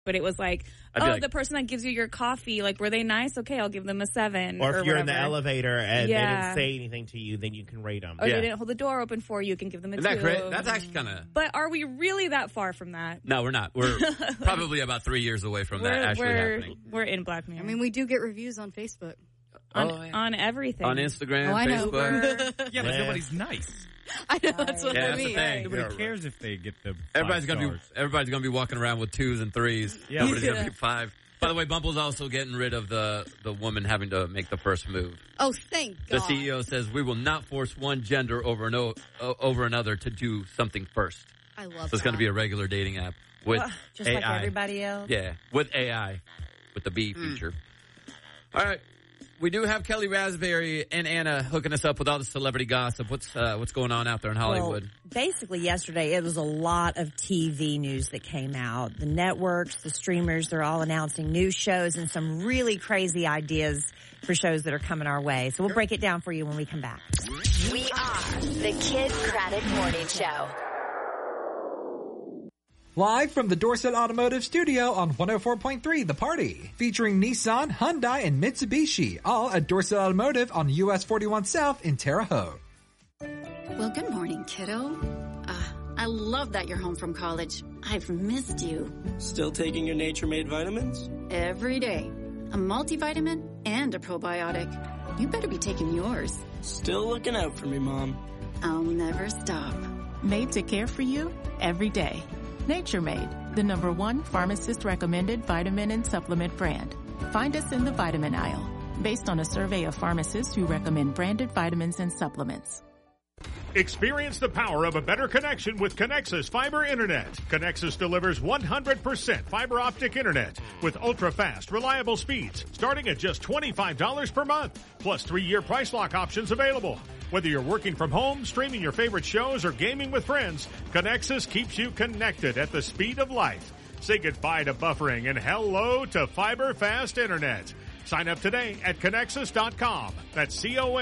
but it was like, the person that gives you your coffee, like, were they nice? Okay, I'll give them a 7. Or if you're in the whatever. elevator and they didn't say anything to you, then you can rate them. Or they didn't hold the door open for you, can give them a 2. Isn't that great? That's actually kind of... But are we really that far from that? No, we're not. We're probably about 3 years away from that actually happening. We're in Black Mirror. I mean, we do get reviews on Facebook. On everything. On Instagram, Facebook. Yeah, but nobody's nice. I know, that's what I mean. Nobody cares if they get the Everybody's gonna be walking around with 2s and 3s. Yeah. Nobody's gonna be 5. By the way, Bumble's also getting rid of the woman having to make the first move. Oh, thank God. The CEO says we will not force one gender over another to do something first. I love So it's going to be a regular dating app with just AI. like everybody else. Yeah, with AI, with the B feature. All right. We do have Kelly Raspberry and Anna hooking us up with all the celebrity gossip. What's going on out there in Hollywood? Well, basically, yesterday, it was a lot of TV news that came out. The networks, the streamers, they're all announcing new shows and some really crazy ideas for shows that are coming our way. So we'll break it down for you when we come back. We are the Kid Craddock Morning Show. Live from the Dorset Automotive Studio on 104.3 The Party. Featuring Nissan, Hyundai, and Mitsubishi. All at Dorset Automotive on US 41 South in Terre Haute. Well, good morning, kiddo. I love that you're home from college. I've missed you. Still taking your Nature Made vitamins? Every day. A multivitamin and a probiotic. You better be taking yours. Still looking out for me, Mom. I'll never stop. Made to care for you every day. Nature Made, the #1 pharmacist-recommended vitamin and supplement brand. Find us in the vitamin aisle, based on a survey of pharmacists who recommend branded vitamins and supplements. Experience the power of a better connection with Connexus Fiber Internet. Connexus delivers 100% fiber optic internet with ultra-fast, reliable speeds starting at just $25 per month, plus 3-year price lock options available. Whether you're working from home, streaming your favorite shows, or gaming with friends, Connexus keeps you connected at the speed of light. Say goodbye to buffering and hello to fiber fast internet. Sign up today at Connexus.com. That's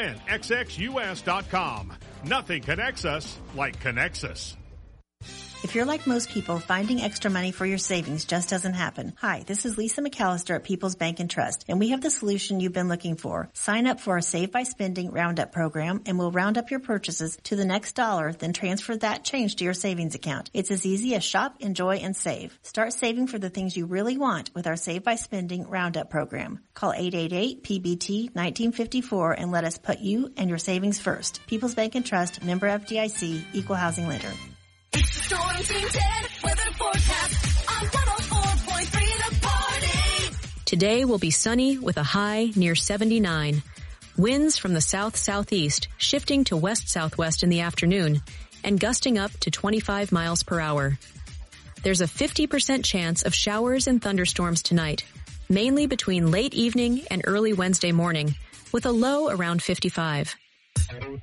CONXXUS.com. Nothing connects us like Connexus. If you're like most people, finding extra money for your savings just doesn't happen. Hi, this is Lisa McAllister at People's Bank and Trust, and we have the solution you've been looking for. Sign up for our Save by Spending Roundup program, and we'll round up your purchases to the next dollar, then transfer that change to your savings account. It's as easy as shop, enjoy, and save. Start saving for the things you really want with our Save by Spending Roundup program. Call 888-PBT-1954 and let us put you and your savings first. People's Bank and Trust, member FDIC, equal housing lender. It's the Storm Team 10 weather forecast on 104.3 The Party. Today will be sunny with a high near 79. Winds from the south-southeast shifting to west-southwest in the afternoon and gusting up to 25 miles per hour. There's a 50% chance of showers and thunderstorms tonight, mainly between late evening and early Wednesday morning, with a low around 55.